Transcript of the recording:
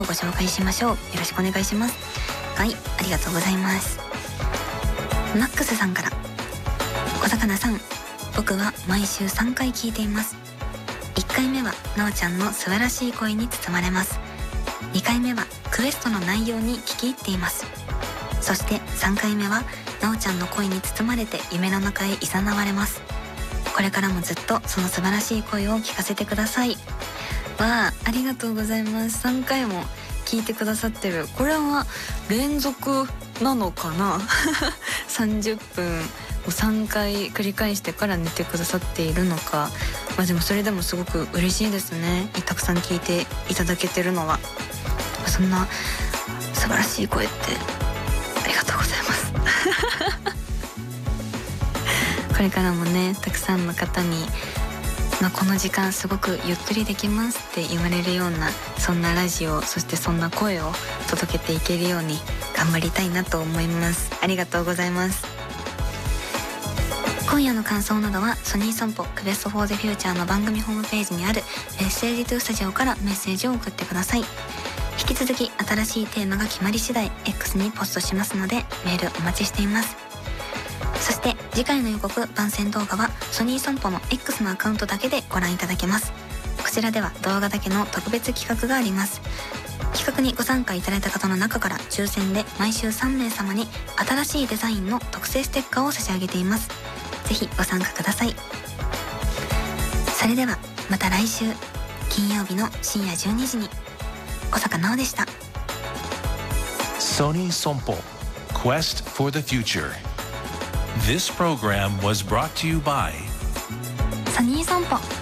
ご紹介しましょう。よろしくお願いします。はい、ありがとうございます。マックスさんから、小魚さん、僕は毎週3回聞いています。1回目はなおちゃんの素晴らしい声に包まれます。2回目はクエストの内容に聞き入っています。そして3回目はなおちゃんの声に包まれて夢の中へ誘われます。これからもずっとその素晴らしい声を聞かせてください。わあ、ありがとうございます。3回も聞いてくださってる。これは連続なのかな30分を3回繰り返してから寝てくださっているのか。まあでもそれでもすごく嬉しいですね。たくさん聞いていただけてるのは。そんな素晴らしい声ってありがとうございますこれからもね、たくさんの方に、この時間すごくゆっくりできますって言われるような、そんなラジオ、そしてそんな声を届けていけるように頑張りたいなと思います。ありがとうございます。今夜の感想などはソニーソンポクエストフォーゼフューチャーの番組ホームページにあるメッセージトゥースタジオからメッセージを送ってください。引き続き新しいテーマが決まり次第 X にポストしますので、メールお待ちしています。そして次回の予告番宣動画はソニーソンポの X のアカウントだけでご覧いただけます。こちらでは動画だけの特別企画があります。企画にご参加いただいた方の中から抽選で毎週3名様に新しいデザインの特製ステッカーを差し上げています。ぜひご参加ください。それではまた来週金曜日の深夜12時に。小坂直でした。 Sony Sompo Quest for the Future. This program was brought to you by ソニーソンポ。